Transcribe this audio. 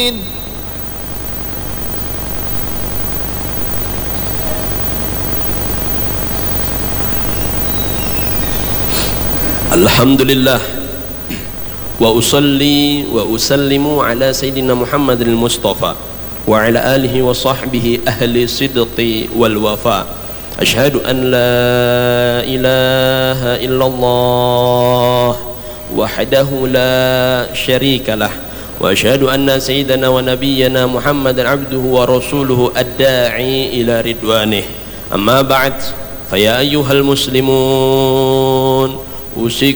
Alhamdulillah wa usalli wa usallimu ala sayyidina Muhammadil Mustafa wa ala alihi wa sahbihi ahli sidqi wal wafa. Ashhadu an la ilaha illallah wahdahu la syarika lah wa ashhadu anna sayyidana wa nabiyyana Muhammadan abduhu wa rasuluhu ad-da'i ila ridwanih. Amma ba'd, fa ya ayyuhal muslimun, usikum